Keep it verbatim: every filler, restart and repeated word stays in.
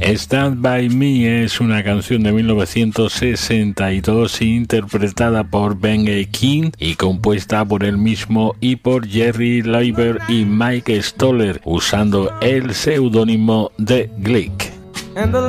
Stand By Me es una canción de mil novecientos sesenta y dos interpretada por Ben E. King y compuesta por él mismo y por Jerry Leiber y Mike Stoller usando el seudónimo de Glick. And the